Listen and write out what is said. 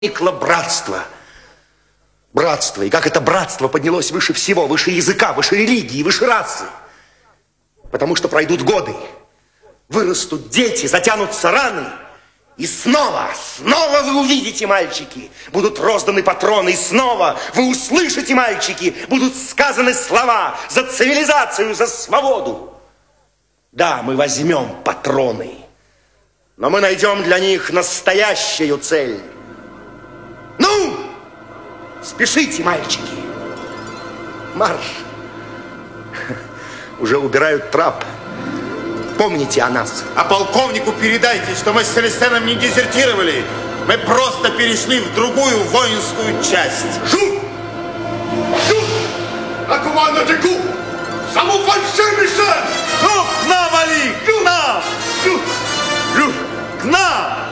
возникло братство. Братство. И как это братство поднялось выше всего, выше языка, выше религии, выше расы. Потому что пройдут годы, вырастут дети, затянутся раны. И снова вы увидите, мальчики, будут розданы патроны. И снова вы услышите, мальчики, будут сказаны слова за цивилизацию, за свободу. Да, мы возьмем патроны, но мы найдем для них настоящую цель. Ну, спешите, мальчики. Марш. Уже убирают трап. Помните о нас. А полковнику передайте, что мы с Селестеном не дезертировали. Мы просто перешли в другую воинскую часть. Жу! Жу! На команду-деку! Саму фальшивый! Ну, к нам, Али! К нам! Жу! К нам!